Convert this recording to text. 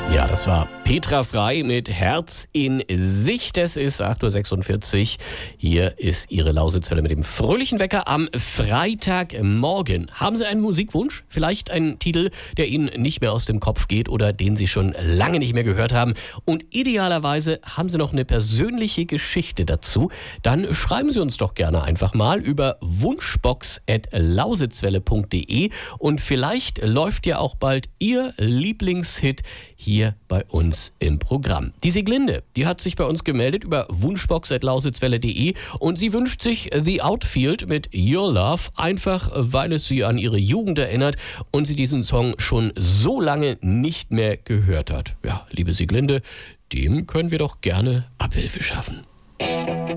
Ja, das war Petra Frei mit Herz in Sicht. Es ist 8.46 Uhr. Hier ist Ihre Lausitzwelle mit dem fröhlichen Wecker am Freitagmorgen. Haben Sie einen Musikwunsch? Vielleicht einen Titel, der Ihnen nicht mehr aus dem Kopf geht oder den Sie schon lange nicht mehr gehört haben? Und idealerweise haben Sie noch eine persönliche Geschichte dazu? Dann schreiben Sie uns doch gerne einfach mal über wunschbox@lausitzwelle.de und vielleicht läuft ja auch bald Ihr Lieblingshit hier bei uns im Programm. Die Sieglinde, die hat sich bei uns gemeldet über wunschbox@lausitzwelle.de und sie wünscht sich The Outfield mit Your Love, einfach weil es sie an ihre Jugend erinnert und sie diesen Song schon so lange nicht mehr gehört hat. Ja, liebe Sieglinde, dem können wir doch gerne Abhilfe schaffen.